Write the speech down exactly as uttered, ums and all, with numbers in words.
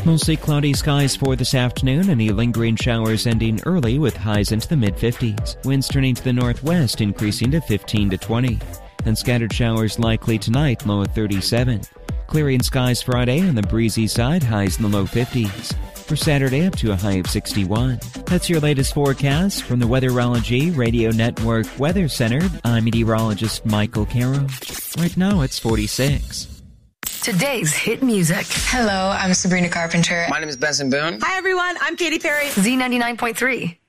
Mostly cloudy skies for this afternoon, any lingering showers ending early with highs into the mid-fifties. Winds turning to the northwest, increasing to fifteen to twenty. And scattered showers likely tonight, low at thirty-seven. Clearing skies Friday on the breezy side, highs in the low fifties. For Saturday, up to a high of sixty-one. That's your latest forecast from the Weatherology Radio Network Weather Center. I'm meteorologist Michael Caro. Right now, it's forty-six. Today's hit music. Hello, I'm Sabrina Carpenter. My name is Benson Boone. Hi, everyone. I'm Katy Perry. Z ninety-nine point three.